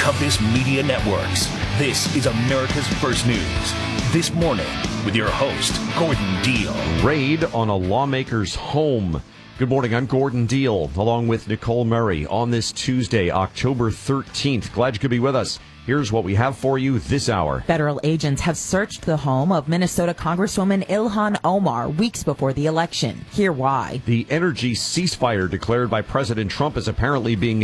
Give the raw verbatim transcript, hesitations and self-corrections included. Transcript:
Compass Media Networks. This is America's First News. This morning with your host, Gordon Deal. Raid on a lawmaker's home. Good morning, I'm Gordon Deal, along with Nicole Murray on this Tuesday, October thirteenth. Glad you could be with us. Here's what we have for you this hour. Federal agents have searched the home of Minnesota Congresswoman Ilhan Omar weeks before the election. Hear why. The energy ceasefire declared by President Trump is apparently being